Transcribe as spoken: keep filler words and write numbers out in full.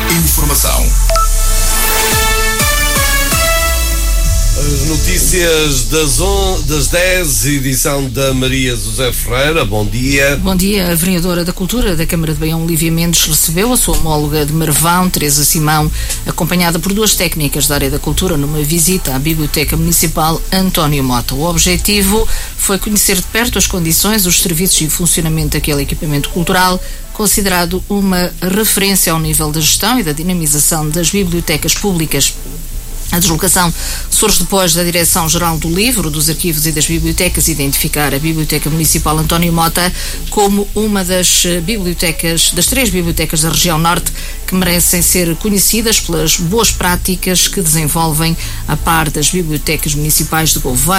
Informação. As notícias das, on, das dez, edição da Maria José Ferreira. Bom dia. Bom dia. A vereadora da Cultura da Câmara de Baião, Lívia Mendes, recebeu a sua homóloga de Marvão, Teresa Simão, acompanhada por duas técnicas da área da cultura, numa visita à Biblioteca Municipal António Mota. O objetivo foi conhecer de perto as condições, os serviços e o funcionamento daquele equipamento cultural, considerado uma referência ao nível da gestão e da dinamização das bibliotecas públicas. A deslocação surge depois da Direção-Geral do Livro, dos Arquivos e das Bibliotecas identificar a Biblioteca Municipal António Mota como uma das bibliotecas, das três bibliotecas da região norte que merecem ser conhecidas pelas boas práticas que desenvolvem a par das bibliotecas municipais de Gouveia,